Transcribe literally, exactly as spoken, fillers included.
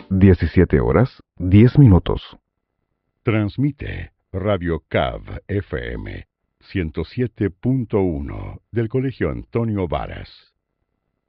diecisiete horas, diez minutos. Transmite Radio Cav F M ciento siete punto uno del Colegio Antonio Varas.